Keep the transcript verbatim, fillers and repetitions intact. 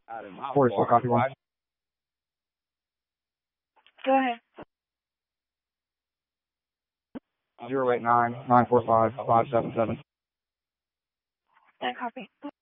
forty-four, copy one. Go ahead. Zero eight nine nine four five five seven seven. Then copy.